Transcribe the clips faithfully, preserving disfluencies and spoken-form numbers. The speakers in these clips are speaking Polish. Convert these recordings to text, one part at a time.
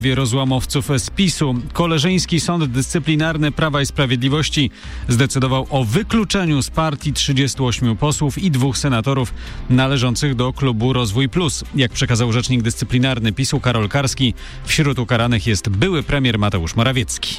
rozłamowców z PiSu. Koleżeński Sąd Dyscyplinarny Prawa i Sprawiedliwości zdecydował o wykluczeniu z partii trzydziestu ośmiu posłów i dwóch senatorów należących do klubu Rozwój Plus. Jak przekazał rzecznik dyscyplinarny PiSu Karol Karski, wśród ukaranych jest były premier Mateusz Morawiecki.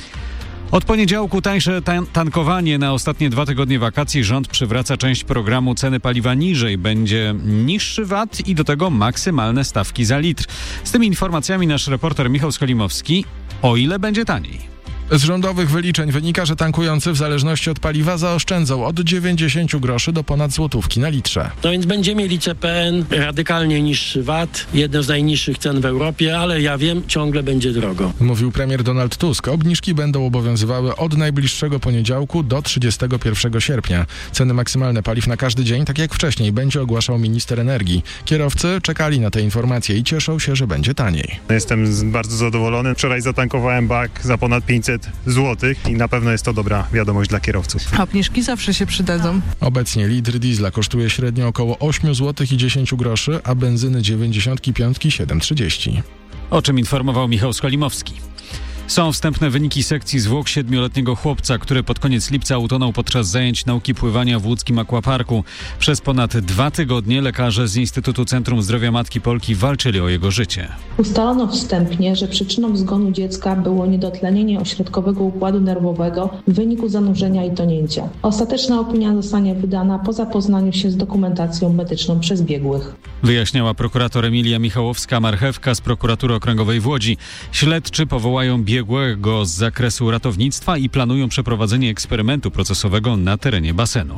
Od poniedziałku tańsze tan- tankowanie. Na ostatnie dwa tygodnie wakacji rząd przywraca część programu Ceny paliwa niżej. Będzie niższy V A T i do tego maksymalne stawki za litr. Z tymi informacjami nasz reporter Michał Skolimowski. O ile będzie taniej? Z rządowych wyliczeń wynika, że tankujący w zależności od paliwa zaoszczędzą od dziewięćdziesięciu groszy do ponad złotówki na litrze. No więc będziemy mieli C P N, radykalnie niższy V A T, jedne z najniższych cen w Europie, ale ja wiem, ciągle będzie drogo. Mówił premier Donald Tusk. Obniżki będą obowiązywały od najbliższego poniedziałku do trzydziestego pierwszego sierpnia. Ceny maksymalne paliw na każdy dzień, tak jak wcześniej, będzie ogłaszał minister energii. Kierowcy czekali na te informacje i cieszą się, że będzie taniej. Jestem bardzo zadowolony. Wczoraj zatankowałem bak za ponad pięćset złotych i na pewno jest to dobra wiadomość dla kierowców. Obniżki zawsze się przydadzą. Obecnie litr diesla kosztuje średnio około osiem złotych i dziesięć groszy, a benzyny dziewięćdziesiąt pięć siedem trzydzieści. O czym informował Michał Skolimowski. Są wstępne wyniki sekcji zwłok siedmioletniego chłopca, który pod koniec lipca utonął podczas zajęć nauki pływania w łódzkim akwaparku. Przez ponad dwa tygodnie lekarze z Instytutu Centrum Zdrowia Matki Polki walczyli o jego życie. Ustalono wstępnie, że przyczyną zgonu dziecka było niedotlenienie ośrodkowego układu nerwowego w wyniku zanurzenia i tonięcia. Ostateczna opinia zostanie wydana po zapoznaniu się z dokumentacją medyczną przez biegłych. Wyjaśniała prokurator Emilia Michałowska-Marchewka z Prokuratury Okręgowej w Łodzi. Śledczy powołają biegłego z zakresu ratownictwa i planują przeprowadzenie eksperymentu procesowego na terenie basenu.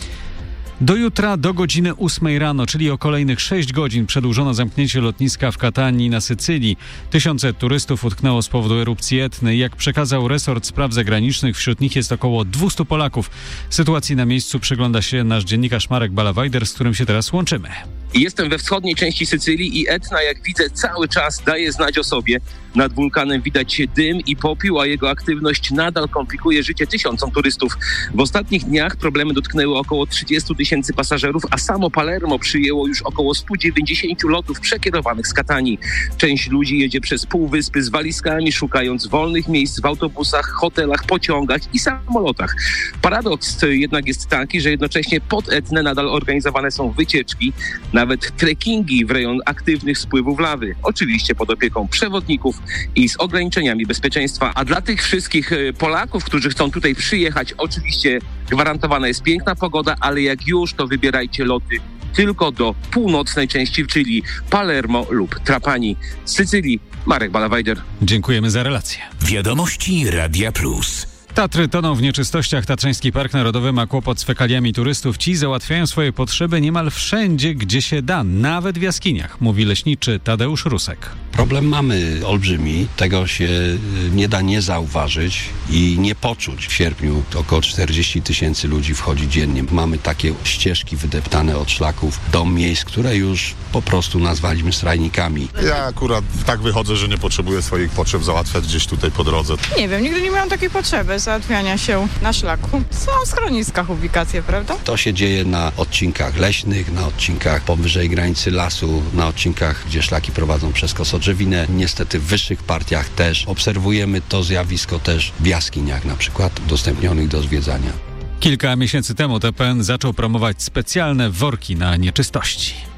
Do jutra do godziny ósmej rano, czyli o kolejnych sześć godzin, przedłużono zamknięcie lotniska w Katanii na Sycylii. Tysiące turystów utknęło z powodu erupcji Etny. Jak przekazał resort spraw zagranicznych, wśród nich jest około dwieście Polaków. Sytuacji na miejscu przygląda się nasz dziennikarz Marek Balawajder, z którym się teraz łączymy. Jestem we wschodniej części Sycylii i Etna, jak widzę, cały czas daje znać o sobie. Nad wulkanem widać dym i popiół, a jego aktywność nadal komplikuje życie tysiącom turystów. W ostatnich dniach problemy dotknęły około trzydziestu tysięcy pasażerów, a samo Palermo przyjęło już około sto dziewięćdziesiąt lotów przekierowanych z Katanii. Część ludzi jedzie przez półwyspy z walizkami, szukając wolnych miejsc w autobusach, hotelach, pociągach i samolotach. Paradoks jednak jest taki, że jednocześnie pod Etnę nadal organizowane są wycieczki, nawet trekkingi w rejon aktywnych spływów lawy. Oczywiście pod opieką przewodników i z ograniczeniami bezpieczeństwa. A dla tych wszystkich Polaków, którzy chcą tutaj przyjechać, oczywiście gwarantowana jest piękna pogoda, ale jak już, to wybierajcie loty tylko do północnej części, czyli Palermo lub Trapani. Z Sycylii Marek Balawajder. Dziękujemy za relację. Wiadomości Radia Plus. Tatry toną w nieczystościach. Tatrzański Park Narodowy ma kłopot z fekaliami turystów. Ci załatwiają swoje potrzeby niemal wszędzie, gdzie się da, nawet w jaskiniach, mówi leśniczy Tadeusz Rusek. Problem mamy olbrzymi, tego się nie da nie zauważyć i nie poczuć. W sierpniu około czterdzieści tysięcy ludzi wchodzi dziennie. Mamy takie ścieżki wydeptane od szlaków do miejsc, które już po prostu nazwaliśmy strajnikami. Ja akurat tak wychodzę, że nie potrzebuję swoich potrzeb załatwiać gdzieś tutaj po drodze. Nie wiem, nigdy nie miałam takiej potrzeby załatwiania się na szlaku. Są w schroniskach ubikacje, prawda? To się dzieje na odcinkach leśnych, na odcinkach powyżej granicy lasu, na odcinkach, gdzie szlaki prowadzą przez Kosodrzewinę. Niestety w wyższych partiach też obserwujemy to zjawisko też w jaskiniach na przykład udostępnionych do zwiedzania. Kilka miesięcy temu T P N zaczął promować specjalne worki na nieczystości.